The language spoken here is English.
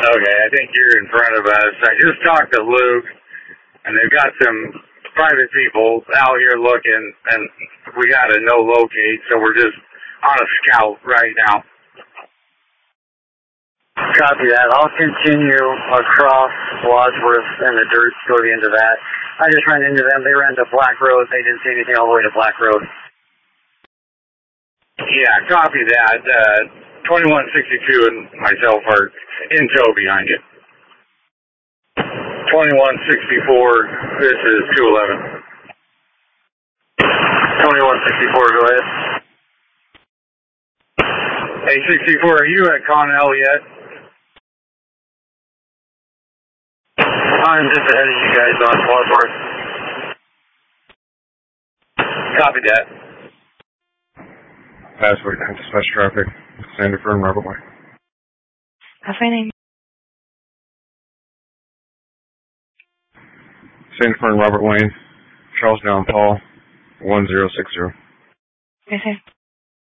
Okay, I think you're in front of us. I just talked to Luke, and they've got some private people out here looking, and we got to no locate, so we're just on a scout right now. Copy that. I'll continue across Wadsworth and the dirt to go to the end of that. I just ran into them. They ran to Black Road. They didn't see anything all the way to Black Road. Yeah, copy that. 2162 and myself are in tow behind you. 2164, this is 211. 2164, go ahead. Hey, 64, are you at Connell yet? I'm just ahead of you guys on Wadsworth. Copy that. Password, dispatch traffic, Sandy Fern, Robert Wayne. What's my name? Sandy Fern, Robert Wayne, Charles Down, Paul, 1060. Yes, sir.